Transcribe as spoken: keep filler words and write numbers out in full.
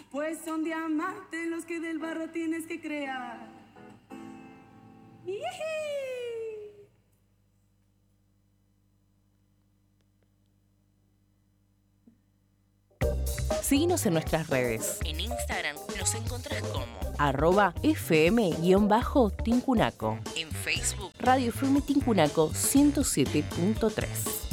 pues son diamantes los que del barro tienes que crear. ¡Yee! Síguenos en nuestras redes. En Instagram nos encontrás como arroba fm-tincunaco. En Facebook Radio F M Tincunaco ciento siete punto tres.